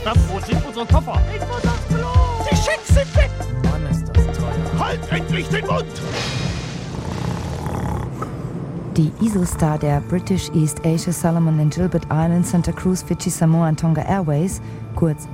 Wo sind unsere Koffer? Ich muss aufs Klo! Die Schecks sind weg! Mann, ist das teuer. Halt endlich den Mund! Die ISO-Star der British East Asia Solomon and Gilbert Islands, Santa Cruz, Fidschi, Samoa und Tonga Airways, kurz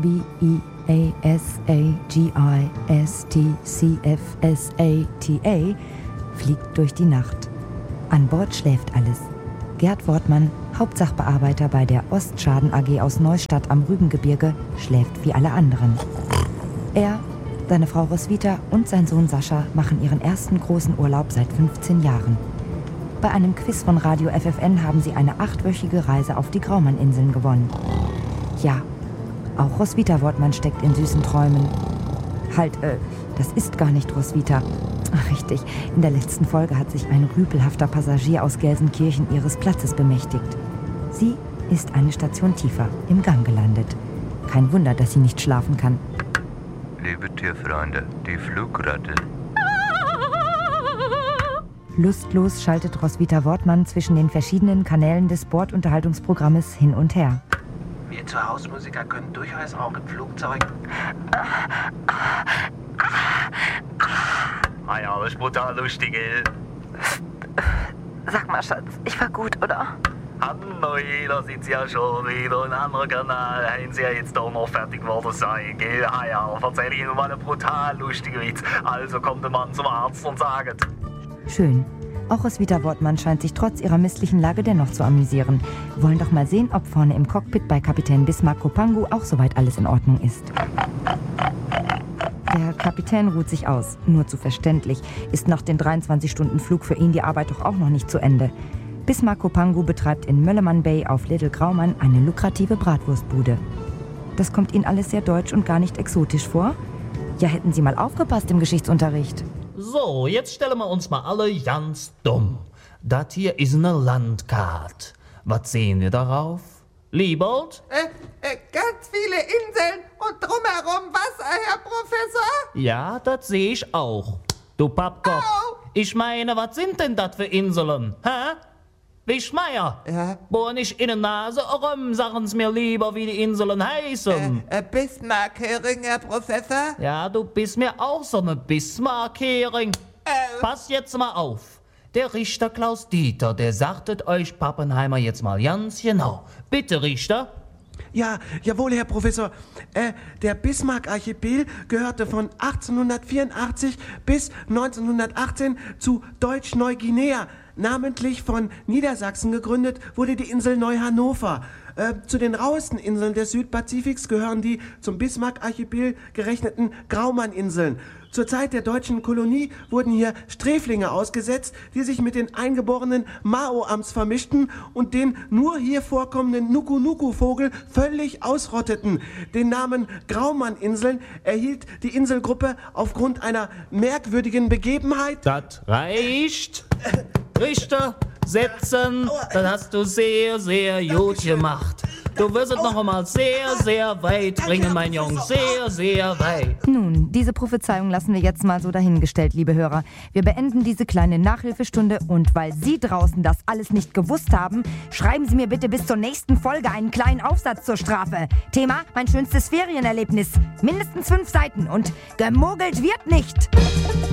BEASAGISTCFSATA, fliegt durch die Nacht. An Bord schläft alles. Gerd Wortmann, Hauptsachbearbeiter bei der Ostschaden AG aus Neustadt am Rübengebirge, schläft wie alle anderen. Er, seine Frau Roswitha und sein Sohn Sascha machen ihren ersten großen Urlaub seit 15 Jahren. Bei einem Quiz von Radio FFN haben sie eine 8-wöchige Reise auf die Graumann-Inseln gewonnen. Ja, auch Roswitha Wortmann steckt in süßen Träumen. Das ist gar nicht Roswitha. Ach, richtig, in der letzten Folge hat sich ein rüpelhafter Passagier aus Gelsenkirchen ihres Platzes bemächtigt. Sie ist eine Station tiefer, im Gang gelandet. Kein Wunder, dass sie nicht schlafen kann. Liebe Tierfreunde, die Flugratte. Lustlos schaltet Roswitha Wortmann zwischen den verschiedenen Kanälen des Bordunterhaltungsprogrammes hin und her. Wir zu Hausmusiker können durchaus auch im Flugzeug. Ja, das ist brutal lustig, ey. Sag mal, Schatz, ich war gut, oder? Hallo, da sind Sie ja schon wieder. Ein anderer Kanal. Haben Sie ja jetzt auch noch fertig geworden sein, gell? Ja, erzähl ich Ihnen mal einen brutal lustigen Witz. Also kommt der Mann zum Arzt und sagt... Schön. Auch Roswitha Wortmann scheint sich trotz ihrer misslichen Lage dennoch zu amüsieren. Wir wollen doch mal sehen, ob vorne im Cockpit bei Kapitän Bismarck Kopangu auch soweit alles in Ordnung ist. Der Kapitän ruht sich aus. Nur zu verständlich. Ist nach den 23-Stunden-Flug für ihn die Arbeit doch auch noch nicht zu Ende. Bismarck Kopangu betreibt in Möllemann Bay auf Little Graumann eine lukrative Bratwurstbude. Das kommt Ihnen alles sehr deutsch und gar nicht exotisch vor? Ja, hätten Sie mal aufgepasst im Geschichtsunterricht. So, jetzt stellen wir uns mal alle ganz dumm. Das hier ist eine Landkarte. Was sehen wir darauf? Liebold? Ganz viele Inseln und drumherum Wasser, Herr Professor. Ja, das sehe ich auch. Du Pappkopf. Au. Ich meine, was sind denn das für Inseln? Hä? Wischmeier? Ja? Bohr nicht in der Nase rum, sagen Sie mir lieber, wie die Inseln heißen. Bismarck-Hering, Herr Professor. Ja, du bist mir auch so eine Bismarck-Hering. Pass jetzt mal auf. Der Richter Klaus Dieter, der sagtet euch Pappenheimer jetzt mal ganz genau. Bitte, Richter. Ja, jawohl, Herr Professor. Der Bismarck-Archipel gehörte von 1884 bis 1918 zu Deutsch-Neuguinea. Namentlich von Niedersachsen gegründet wurde die Insel Neu-Hannover. Zu den rauesten Inseln des Südpazifiks gehören die zum Bismarck-Archipel gerechneten Graumann-Inseln. Zur Zeit der deutschen Kolonie wurden hier Sträflinge ausgesetzt, die sich mit den eingeborenen Maoams vermischten und den nur hier vorkommenden Nuku-Nuku-Vogel völlig ausrotteten. Den Namen Graumann-Inseln erhielt die Inselgruppe aufgrund einer merkwürdigen Begebenheit. Das reicht. Richter, setzen. Das hast du sehr, sehr gut gemacht. Du wirst es noch einmal sehr, sehr weit bringen, mein Junge. Sehr, sehr weit. Nun, diese Prophezeiung lassen wir jetzt mal so dahingestellt, liebe Hörer. Wir beenden diese kleine Nachhilfestunde und weil Sie draußen das alles nicht gewusst haben, schreiben Sie mir bitte bis zur nächsten Folge einen kleinen Aufsatz zur Strafe. Thema: mein schönstes Ferienerlebnis. Mindestens 5 Seiten und gemogelt wird nicht.